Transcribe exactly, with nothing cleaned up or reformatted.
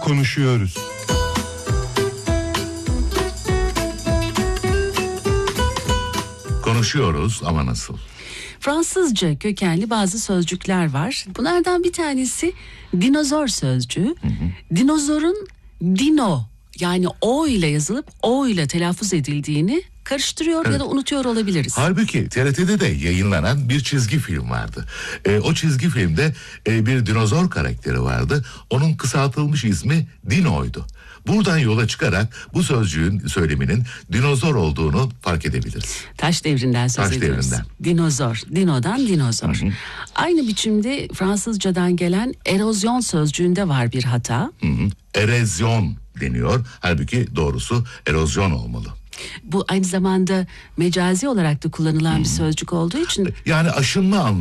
konuşuyoruz. Konuşuyoruz ama nasıl? Fransızca kökenli bazı sözcükler var. Bunlardan bir tanesi dinozor sözcüğü. Hı hı. Dinozorun dino yani o ile yazılıp o ile telaffuz edildiğini karıştırıyor evet. ya da unutuyor olabiliriz. Halbuki T R T'de de yayınlanan bir çizgi film vardı. E, o çizgi filmde e, bir dinozor karakteri vardı. Onun kısaltılmış ismi Dino'ydu. Buradan yola çıkarak bu sözcüğün söyleminin dinozor olduğunu fark edebiliriz. Taş devrinden söz Taş ediyoruz. devrinden. Dinozor, dinodan dinozor. Hı hı. Aynı biçimde Fransızcadan gelen erozyon sözcüğünde var bir hata. Hı hı. Erozyon deniyor. Halbuki doğrusu erozyon olmalı. Bu aynı zamanda mecazi olarak da kullanılan hmm. bir sözcük olduğu için. Yani aşınma anlamı.